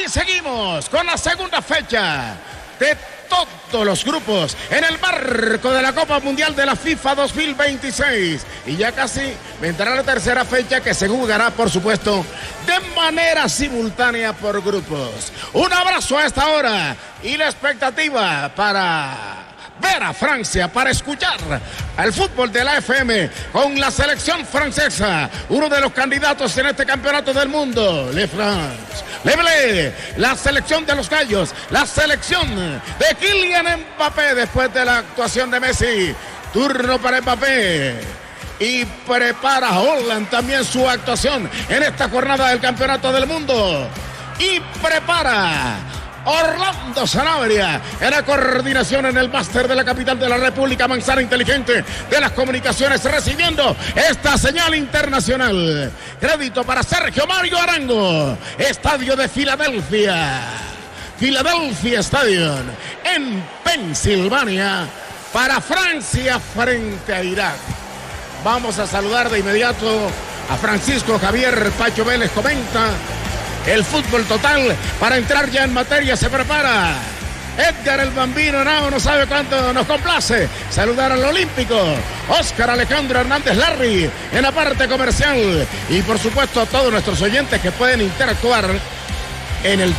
Aquí seguimos con la segunda fecha de todos los grupos en el marco de la Copa Mundial de la FIFA 2026. Y ya casi vendrá la tercera fecha que se jugará, por supuesto, de manera simultánea por grupos. Un abrazo a esta hora y la expectativa para ver a Francia, para escuchar al fútbol de la FM con la selección francesa, uno de los candidatos en este campeonato del mundo, Le France, Le Bleu, la selección de los gallos, la selección de Kylian Mbappé después de la actuación de Messi. Turno para Mbappé. Y prepara Holland también su actuación en esta jornada del campeonato del mundo. Y prepara Orlando Sanabria en la coordinación en el máster de la capital de la República, Manzana Inteligente de las Comunicaciones, recibiendo esta señal internacional. Crédito para Sergio Mario Arango, Estadio de Filadelfia, Philadelphia Stadium en Pensilvania, para Francia frente a Irak. Vamos a saludar de inmediato a Francisco Javier Pacho Vélez. Comenta el fútbol total. Para entrar ya en materia se prepara Edgar el Bambino Henao. No sabe cuánto nos complace saludar al olímpico Oscar Alejandro Hernández Larry en la parte comercial. Y por supuesto a todos nuestros oyentes que pueden interactuar en el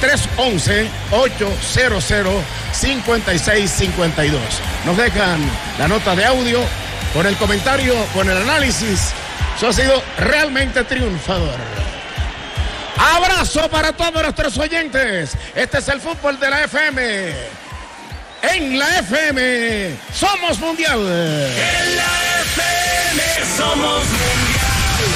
311-800-5652. Nos dejan la nota de audio con el comentario, con el análisis. Eso ha sido realmente triunfador. Abrazo para todos nuestros oyentes. Este es el fútbol de la FM. En la FM somos mundial. En la FM somos mundial.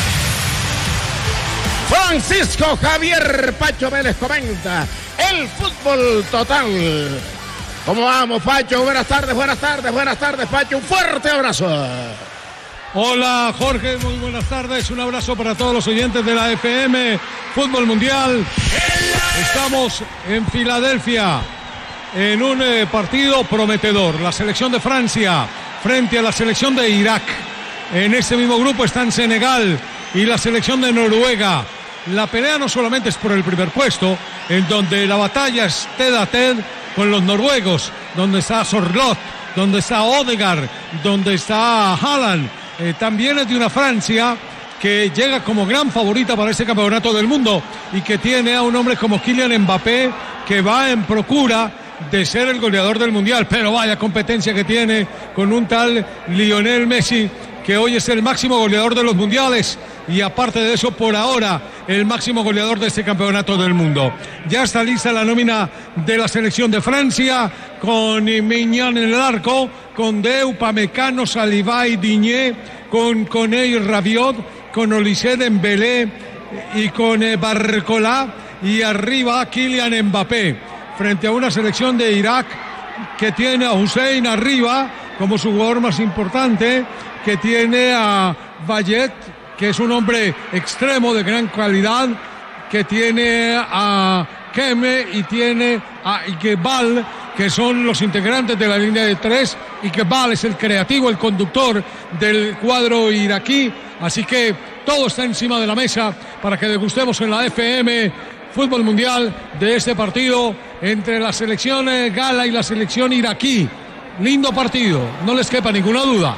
Francisco Javier Pacho Vélez comenta el fútbol total. ¿Cómo vamos, Pacho? Buenas tardes, Pacho. Un fuerte abrazo. Hola, Jorge, muy buenas tardes. Un abrazo para todos los oyentes de la FM Fútbol Mundial. Estamos en Filadelfia en un partido prometedor. La selección de Francia frente a la selección de Irak. En este mismo grupo están Senegal y la selección de Noruega. La pelea no solamente es por el primer puesto, en donde la batalla es tête a tête con los noruegos, donde está Sorloth, donde está Odegaard, donde está Haaland. También es de una Francia que llega como gran favorita para este campeonato del mundo y que tiene a un hombre como Kylian Mbappé, que va en procura de ser el goleador del mundial. Pero vaya competencia que tiene con un tal Lionel Messi, que hoy es el máximo goleador de los mundiales y aparte de eso, por ahora, el máximo goleador de este campeonato del mundo. Ya está lista la nómina de la selección de Francia, con Mignon en el arco, con Deu, Pamecano, Saliba y Digne, con Koné, Rabiot, con Olise Dembélé y con Barcola, y arriba Kylian Mbappé, frente a una selección de Irak que tiene a Hussein arriba como su jugador más importante, que tiene a Vallet, que es un hombre extremo de gran calidad, que tiene a Keme y tiene a Iqbal, que son los integrantes de la línea de tres. Iqbal es el creativo, el conductor del cuadro iraquí. Así que todo está encima de la mesa para que degustemos en la FM Fútbol Mundial de este partido entre la selección gala y la selección iraquí. Lindo partido, no les quepa ninguna duda.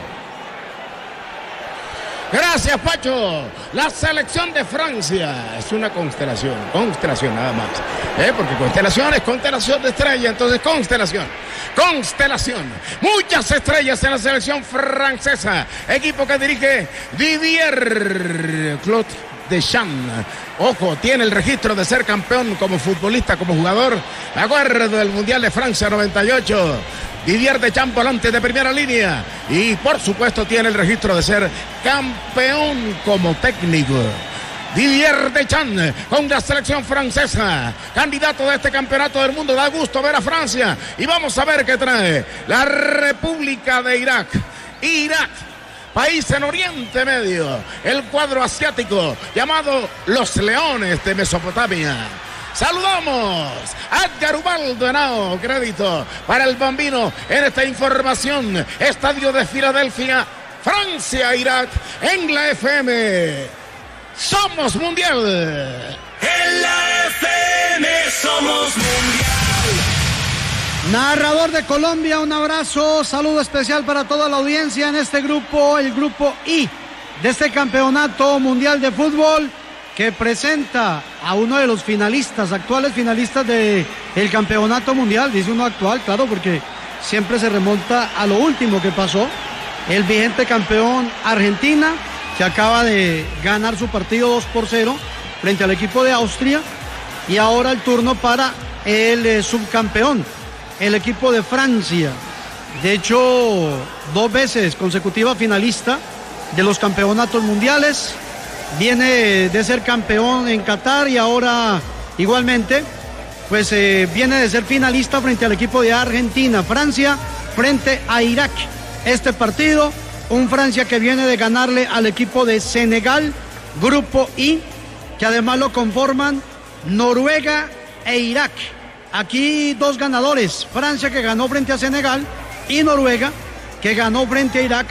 Gracias, Pacho. La selección de Francia es una constelación nada más. Porque constelación es constelación de estrellas, entonces constelación. Muchas estrellas en la selección francesa. Equipo que dirige Didier Claude Deschamps. Ojo, tiene el registro de ser campeón como futbolista, como jugador. Me acuerdo del Mundial de Francia 98. Didier Deschamps, volante de primera línea. Y por supuesto tiene el registro de ser campeón como técnico. Didier Deschamps con la selección francesa, candidato de este campeonato del mundo. Da gusto ver a Francia. Y vamos a ver qué trae la República de Irak. Irak, país en Oriente Medio, el cuadro asiático llamado los Leones de Mesopotamia. Saludamos a Edgar Ubaldo Henao, crédito para el Bambino en esta información. Estadio de Filadelfia, Francia, Irak, en la FM. Somos mundial. En la FM. FM somos mundial. Narrador de Colombia, un abrazo, saludo especial para toda la audiencia en este grupo, el grupo I de este campeonato mundial de fútbol, que presenta a uno de los finalistas, actuales finalistas del campeonato mundial. Dice uno actual, claro, porque siempre se remonta a lo último que pasó. El vigente campeón Argentina, que acaba de ganar su partido 2-0 frente al equipo de Austria, y ahora el turno para el subcampeón, el equipo de Francia. De hecho, 2 veces consecutiva finalista de los campeonatos mundiales. Viene de ser campeón en Qatar y ahora igualmente pues viene de ser finalista frente al equipo de Argentina. Francia frente a Irak. Este partido, un Francia que viene de ganarle al equipo de Senegal, grupo I, que además lo conforman Noruega e Irak. Aquí 2 ganadores, Francia, que ganó frente a Senegal, y Noruega, que ganó frente a Irak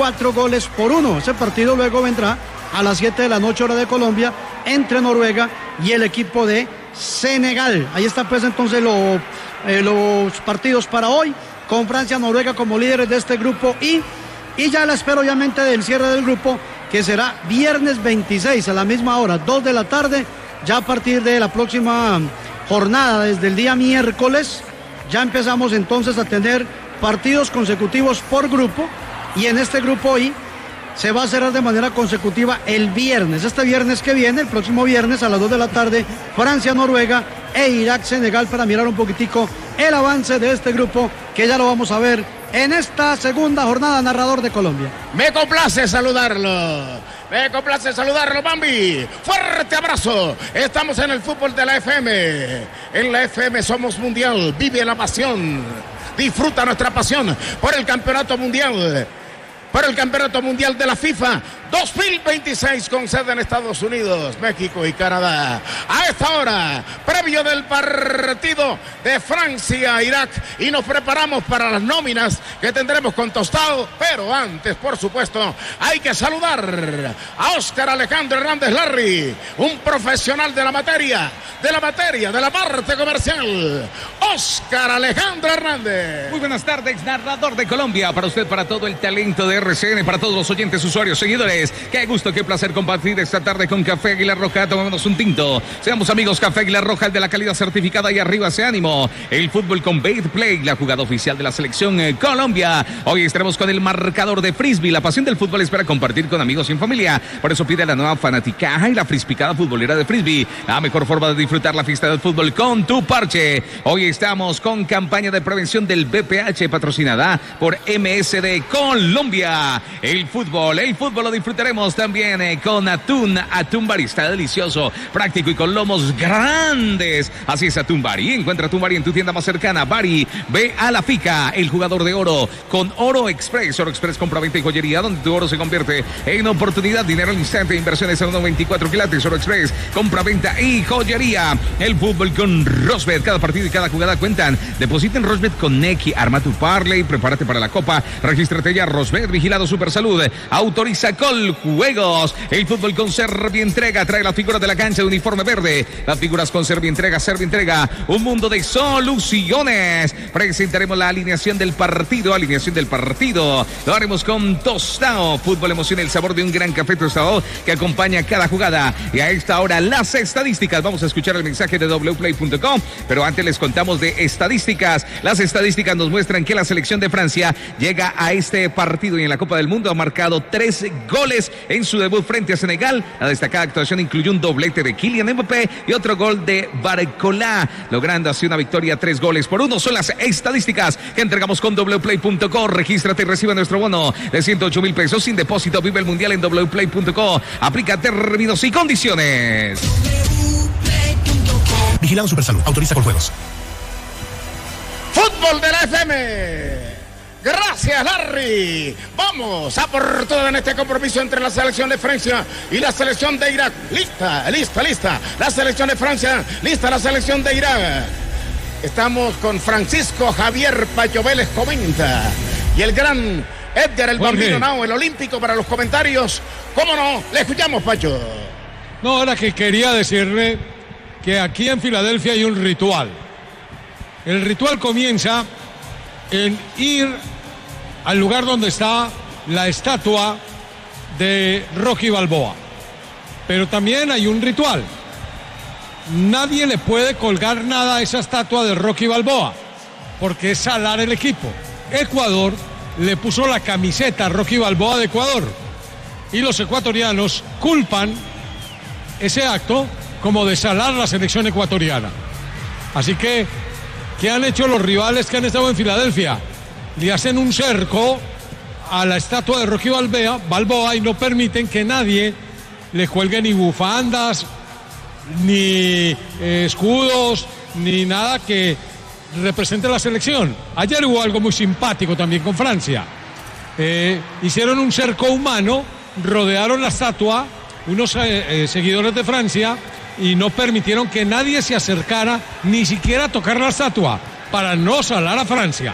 4-1. Ese partido luego vendrá a las 7 de la noche, hora de Colombia, entre Noruega y el equipo de Senegal. Ahí está pues entonces los partidos para hoy, con Francia, Noruega como líderes de este grupo I, y ya la espero obviamente del cierre del grupo, que será viernes 26 a la misma hora, 2 de la tarde, ya a partir de la próxima jornada, desde el día miércoles, ya empezamos entonces a tener partidos consecutivos por grupo, y en este grupo I se va a cerrar de manera consecutiva el viernes. Este viernes que viene, el próximo viernes a las 2 de la tarde, Francia, Noruega e Irak, Senegal, para mirar un poquitico el avance de este grupo, que ya lo vamos a ver en esta segunda jornada. Narrador de Colombia. Me complace saludarlo. Bambi. Fuerte abrazo. Estamos en el fútbol de la FM. En la FM somos mundial. Vive la pasión. Disfruta nuestra pasión por el campeonato mundial. Por el campeonato mundial de la FIFA 2026, con sede en Estados Unidos, México y Canadá. A esta hora, previo del partido de Francia-Irak, y nos preparamos para las nóminas que tendremos con Tostado. Pero antes, por supuesto, hay que saludar a Óscar Alejandro Hernández Larry, un profesional de la materia, de la parte comercial. Óscar Alejandro Hernández. Muy buenas tardes, narrador de Colombia, para usted, para todo el talento de RCN, para todos los oyentes, usuarios, seguidores. Qué gusto, qué placer compartir esta tarde con Café Águila Roja. Tomémonos un tinto. Seamos amigos. Café Águila Roja, el de la calidad certificada, y arriba ese ánimo. El fútbol con Betplay, la jugada oficial de la selección Colombia. Hoy estaremos con el marcador de frisbee. La pasión del fútbol es para compartir con amigos y en familia. Por eso pide la nueva fanaticaja y la frispicada futbolera de frisbee. La mejor forma de disfrutar la fiesta del fútbol con tu parche. Hoy estamos con campaña de prevención del VPH, patrocinada por MSD Colombia. El fútbol lo disfrutaremos también con Atún Barista, delicioso, práctico y con lomos grandes. Así es, Atún Bari. Encuentra Atún Bari en tu tienda más cercana. Bari, ve a la FICA, el jugador de oro, con Oro Express. Oro Express, compra-venta y joyería, donde tu oro se convierte en oportunidad, dinero al instante, inversiones a 1.24 quilates. Oro Express, compra-venta y joyería. El fútbol con Rosbet, cada partido y cada jugada cuentan. Deposita en Rosbet con Neki, arma tu parlay, prepárate para la copa, regístrate ya. Rosbet, vigilado Supersalud, autoriza Coljuegos. El fútbol con Servientrega trae las figuras de la cancha de uniforme verde. Las figuras con Servientrega, un mundo de soluciones. Presentaremos la alineación del partido. Lo haremos con Tostado. Fútbol emociona el sabor de un gran café tostado que acompaña cada jugada. Y a esta hora, las estadísticas. Vamos a escuchar el mensaje de wplay.com, pero antes les contamos de estadísticas. Las estadísticas nos muestran que la selección de Francia llega a este partido y en la Copa del Mundo ha marcado 3 goles en su debut frente a Senegal. La destacada actuación incluyó un doblete de Kylian Mbappé y otro gol de Barcola, logrando así una victoria 3-1. Son las estadísticas que entregamos con wplay.co. Regístrate y recibe nuestro bono de 108,000 pesos sin depósito. Vive el mundial en wplay.co. Aplica términos y condiciones. Vigilado Supersalud. Autoriza Coljuegos. Fútbol de la FM. Gracias, Larry. Vamos a por todo en este compromiso entre la selección de Francia y la selección de Irak. Lista. La selección de Francia, lista la selección de Irak. Estamos con Francisco Javier Pacho Vélez, comenta. Y el gran Edgar, el Bambino Nao, el olímpico, para los comentarios. ¿Cómo no? Le escuchamos, Pacho. No, ahora que quería decirle que aquí en Filadelfia hay un ritual. El ritual comienza en ir al lugar donde está la estatua de Rocky Balboa. Pero también hay un ritual. Nadie le puede colgar nada a esa estatua de Rocky Balboa, porque es salar el equipo. Ecuador le puso la camiseta a Rocky Balboa de Ecuador y los ecuatorianos culpan ese acto como de salar la selección ecuatoriana. Así que, ¿qué han hecho los rivales que han estado en Filadelfia? Le hacen un cerco a la estatua de Rocky Balboa y no permiten que nadie le cuelgue ni bufandas, ni escudos, ni nada que represente la selección. Ayer hubo algo muy simpático también con Francia. Hicieron un cerco humano, rodearon la estatua, unos seguidores de Francia, y no permitieron que nadie se acercara, ni siquiera a tocar la estatua, para no salar a Francia.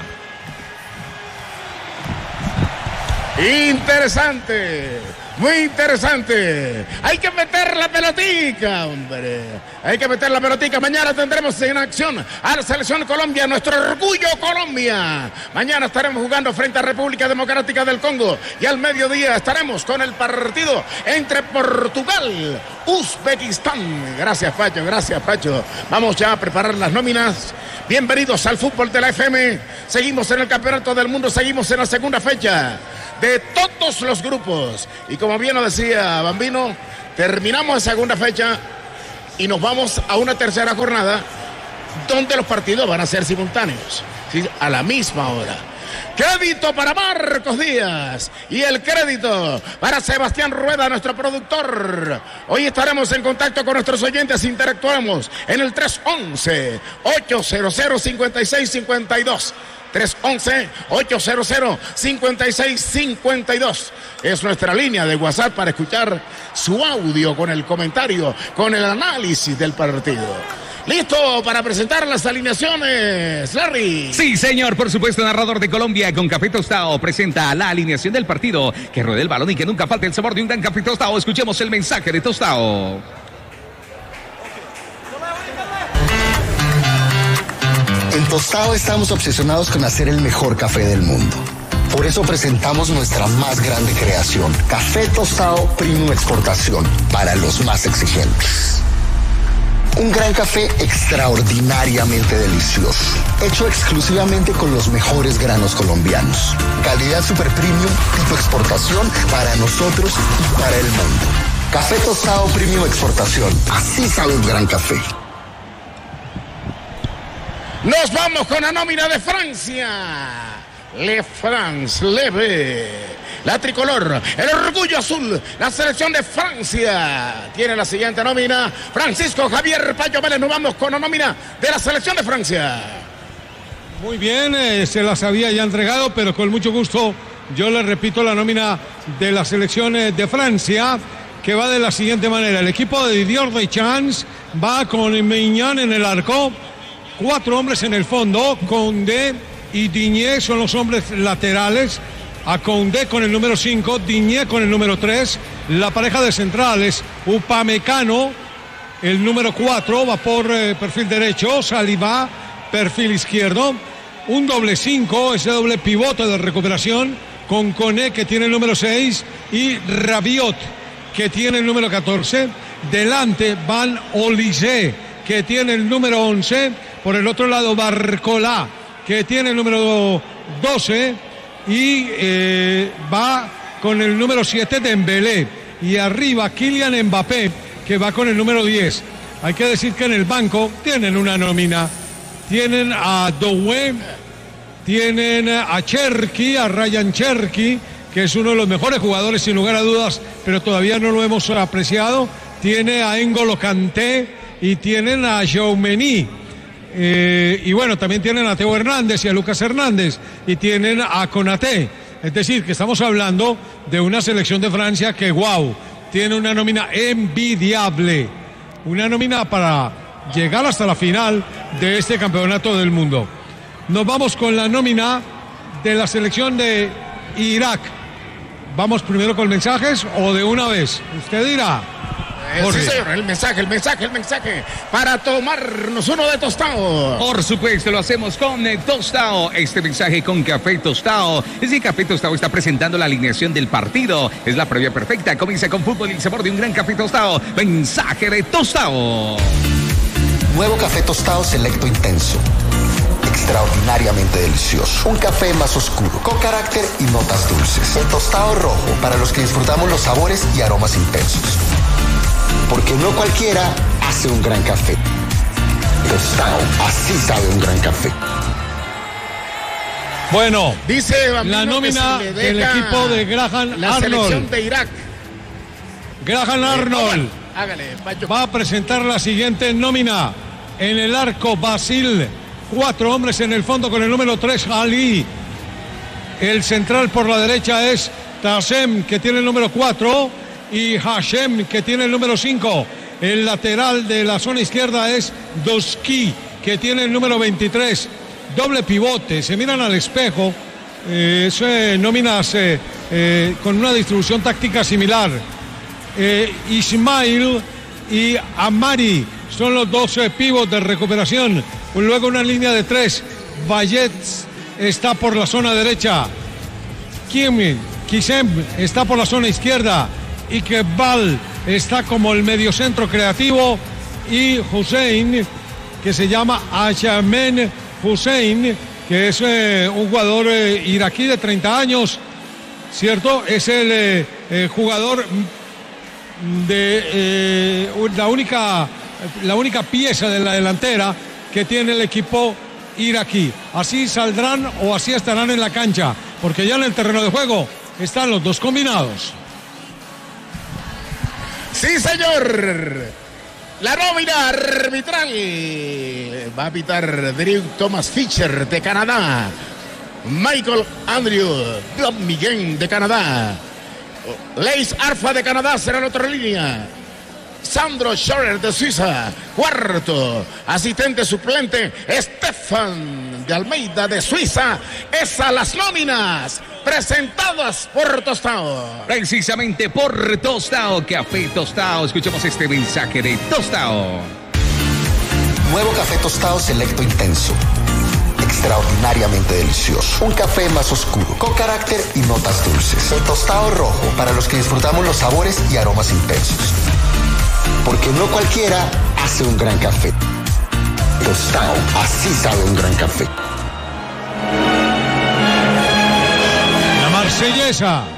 Interesante, muy interesante. Hay que meter la pelotica, hombre. Hay que meter la pelotica. Mañana tendremos en acción a la selección Colombia, nuestro orgullo Colombia. Mañana estaremos jugando frente a República Democrática del Congo y al mediodía estaremos con el partido entre Portugal, Uzbekistán. Gracias, Pacho, gracias, Pacho. Vamos ya a preparar las nóminas. Bienvenidos al fútbol de la FM. Seguimos en el Campeonato del Mundo, seguimos en la segunda fecha de todos los grupos. Y como bien lo decía Bambino, terminamos la segunda fecha y nos vamos a una tercera jornada donde los partidos van a ser simultáneos, ¿sí? A la misma hora. Crédito para Marcos Díaz y el crédito para Sebastián Rueda, nuestro productor. Hoy estaremos en contacto con nuestros oyentes, interactuamos en el 311-800-5652. 311-800-5652. Es nuestra línea de WhatsApp para escuchar su audio con el comentario, con el análisis del partido. ¿Listo para presentar las alineaciones, Larry? Sí, señor, por supuesto, narrador de Colombia con Café Tostado presenta la alineación del partido. Que ruede el balón y que nunca falte el sabor de un gran Café Tostado. Escuchemos el mensaje de Tostado. En Tostado estamos obsesionados con hacer el mejor café del mundo. Por eso presentamos nuestra más grande creación, Café Tostado Premium Exportación, para los más exigentes. Un gran café extraordinariamente delicioso, hecho exclusivamente con los mejores granos colombianos. Calidad super premium, tipo exportación para nosotros y para el mundo. Café Tostado Premium Exportación, así sabe un gran café. Nos vamos con la nómina de Francia. Le France, Leve, la tricolor, el orgullo azul, la selección de Francia. Tiene la siguiente nómina. Francisco Javier Payo Vélez, nos vamos con la nómina de la selección de Francia. Muy bien, se las había ya entregado, pero con mucho gusto yo le repito la nómina de la selección de Francia, que va de la siguiente manera. El equipo de Didier Deschamps va con Mignon en el arco. 4 hombres en el fondo, Koundé y Digne son los hombres laterales. A Koundé con el número 5, Digne con el número 3. La pareja de centrales, Upamecano, el número 4, va por perfil derecho. Saliba, perfil izquierdo. Un doble 5, ese doble pivote de recuperación, con Koné, que tiene el número 6, y Rabiot, que tiene el número 14. Delante van Olise, que tiene el número 11. Por el otro lado, Barcola, que tiene el número 12. Y va con el número 7, Dembélé. Y arriba, Kylian Mbappé, que va con el número 10. Hay que decir que en el banco tienen una nómina. Tienen a Doué, tienen a Cherki, a Ryan Cherki, que es uno de los mejores jugadores sin lugar a dudas, pero todavía no lo hemos apreciado. Tiene a N'Golo Kanté y tienen a Tchouaméni. Y bueno, también tienen a Teo Hernández y a Lucas Hernández y tienen a Konaté. Es decir, que estamos hablando de una selección de Francia que, wow, tiene una nómina envidiable. Una nómina para llegar hasta la final de este campeonato del mundo. Nos vamos con la nómina de la selección de Irak. ¿Vamos primero con mensajes o de una vez? Usted dirá. Jorge. Sí, señor, el mensaje. Para tomarnos uno de tostado. Por supuesto, lo hacemos con Tostado. Este mensaje con Café Tostado. Es decir, Café Tostado está presentando la alineación del partido. Es la previa perfecta. Comienza con fútbol y el sabor de un gran café tostado. Mensaje de Tostado. Nuevo café tostado selecto intenso. Extraordinariamente delicioso. Un café más oscuro, con carácter y notas dulces. El tostado rojo, para los que disfrutamos los sabores y aromas intensos. Porque no cualquiera hace un gran café. Tostado, así sabe un gran café. Bueno, dice la nómina del equipo de Graham la selección Arnold. de Irak. Graham Arnold Hágale, Pacho. va a presentar la siguiente nómina. En el arco, Basil. 4 hombres en el fondo con el número 3, Ali. El central por la derecha es Tasem, que tiene el número 4, y Hashem, que tiene el número 5. El lateral de la zona izquierda es Doski, que tiene el número 23. Doble pivote, se miran al espejo. Nóminas con una distribución táctica similar. Ismail y Amari son los 12 pivots de recuperación. Luego una línea de 3. Vallets está por la zona derecha. Kisem está por la zona izquierda. Iqbal está como el mediocentro creativo. Y Hussein, que se llama Ayman Hussein, que es un jugador iraquí de 30 años, ¿cierto? Es el jugador de la única pieza de la delantera que tiene el equipo iraquí. Así saldrán o así estarán en la cancha, porque ya en el terreno de juego están los dos combinados. Sí, señor. La nómina arbitral va a pitar Drew Thomas Fisher de Canadá, Michael Andrew Miguel de Canadá, Leis Arfa de Canadá será la otra línea. Sandro Schorer de Suiza, cuarto. Asistente suplente, Stefan de Almeida de Suiza. Esas las nóminas presentadas por Tostado. Precisamente por Tostado, Café Tostado. Escuchamos este mensaje de Tostado. Nuevo café tostado selecto intenso. Extraordinariamente delicioso. Un café más oscuro, con carácter y notas dulces. El tostado rojo, para los que disfrutamos los sabores y aromas intensos. Porque no cualquiera hace un gran café. Tostado, así sabe un gran café. La Marsellesa.